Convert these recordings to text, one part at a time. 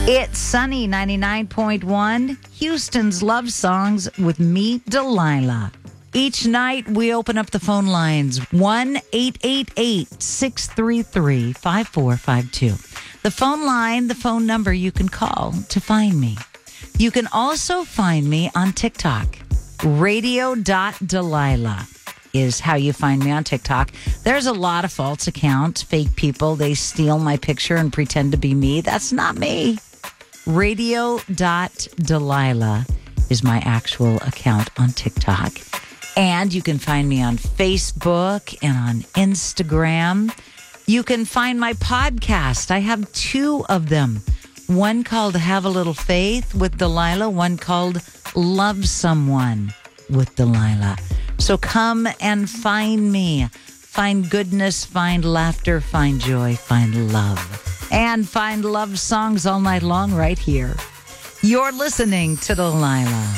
It's Sunny 99.1, Houston's love songs with me, Delilah. Each night we open up the phone lines 1-888-633-5452. The phone line, the phone number you can call to find me. You can also find me on TikTok. Radio.Delilah is how you find me on TikTok. There's a lot of false accounts, fake people. They steal my picture and pretend to be me. That's not me. Radio.Delilah is my actual account on TikTok. And you can find me on Facebook and on Instagram. You can find my podcast. I have 2 of them. One called Have a Little Faith with Delilah. One called Love Someone with Delilah. So come and find me. Find goodness, find laughter, find joy, find love. And find love songs all night long right here. You're listening to Delilah.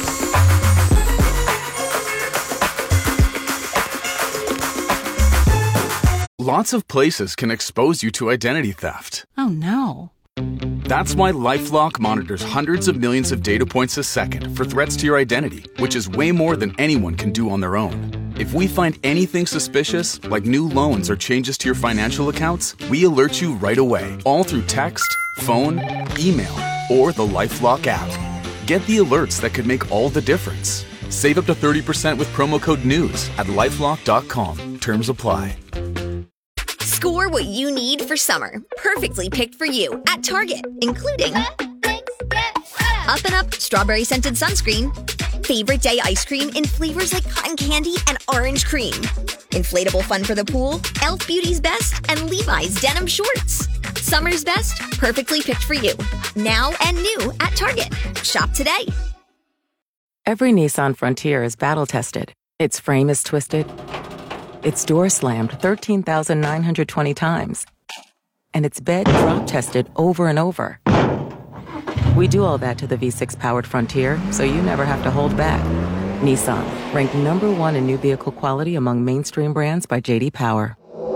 Lots of places can expose you to identity theft. Oh, no. That's why LifeLock monitors hundreds of millions of data points a second for threats to your identity, which is way more than anyone can do on their own. If we find anything suspicious, like new loans or changes to your financial accounts, we alert you right away, all through text, phone, email, or the LifeLock app. Get the alerts that could make all the difference. Save up to 30% with promo code NEWS at LifeLock.com. Terms apply. Score what you need for summer. Perfectly picked for you at Target, including Up and Up strawberry scented sunscreen, favorite day ice cream in flavors like cotton candy and orange cream, inflatable fun for the pool, Elf Beauty's Best, and Levi's denim shorts. Summer's best, perfectly picked for you. Now and new at Target. Shop today. Every Nissan Frontier is battle-tested. Its frame is twisted. Its door slammed 13,920 times. And its bed drop-tested over and over. We do all that to the V6-powered Frontier, so you never have to hold back. Nissan, ranked number 1 in new vehicle quality among mainstream brands by J.D. Power.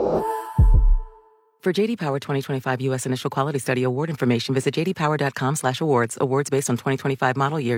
For J.D. Power 2025 U.S. Initial Quality Study award information, visit jdpower.com/awards. Awards based on 2025 model year.